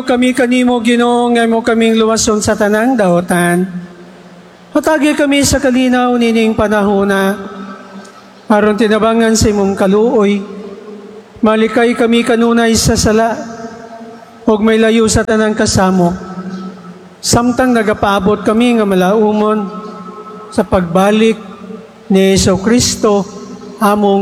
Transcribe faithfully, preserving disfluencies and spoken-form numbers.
Kami kanimo Ginoo nga mo kaming luwason sa tanang daotan. Matagi kami sa kalinaw nining panahona. Aron tinabangan sa imong kaluoy. Malikay kami kanunay sa sala. Og may layo sa tanang kasamo. Samtang nagapaabot kami nga malaumon sa pagbalik ni Jesu Kristo among